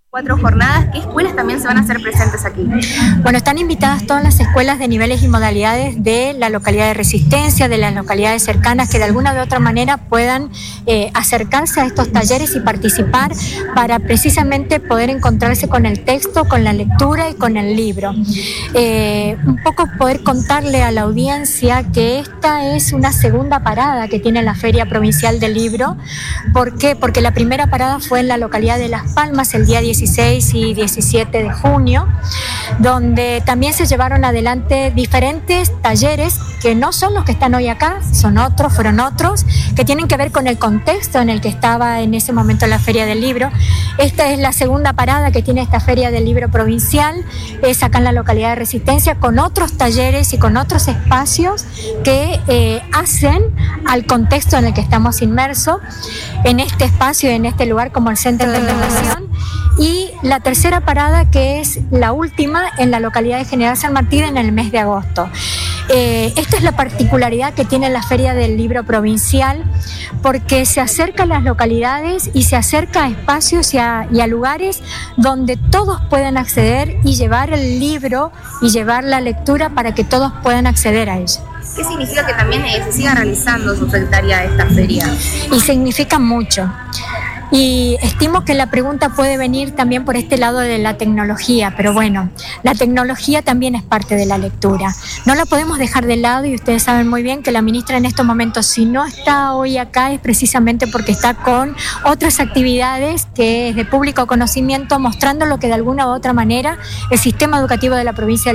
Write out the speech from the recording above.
4 jornadas. ¿Qué escuelas también se van a hacer presentes aquí? Bueno, están invitadas todas las escuelas de niveles y modalidades de la localidad de Resistencia, de las localidades cercanas, que de alguna u otra manera puedan acercarse a estos talleres y participar para precisamente poder encontrarse con el texto, con la lectura y con el libro. Un poco poder contarle a la audiencia que esta es una segunda parada que tiene la Feria Provincial del Libro. ¿Por qué? Porque la primera parada fue en la localidad de Las Palmas el día 16 y 17 de junio, donde también se llevaron adelante diferentes talleres que no son los que están hoy acá, fueron otros, que tienen que ver con el contexto en el que estaba en ese momento la Feria del Libro. Esta es la segunda parada que tiene esta Feria del Libro Provincial, es acá en la localidad de Resistencia, con otros talleres y con otros espacios que hacen al contexto en el que estamos inmersos, en este espacio, en este lugar como el Centro de Interpretación. Y la tercera parada, que es la última, en la localidad de General San Martín en el mes de agosto. Esta es la particularidad que tiene la Feria del Libro Provincial, porque se acerca a las localidades y se acerca a espacios y a lugares donde todos puedan acceder y llevar el libro y llevar la lectura para que todos puedan acceder a ella. ¿Qué significa que también se siga realizando su secretaría de esta feria? Y significa mucho. Y estimo que la pregunta puede venir también por este lado de la tecnología, pero bueno, la tecnología también es parte de la lectura. No la podemos dejar de lado y ustedes saben muy bien que la ministra en estos momentos, si no está hoy acá, es precisamente porque está con otras actividades que es de público conocimiento, mostrando lo que de alguna u otra manera el sistema educativo de la provincia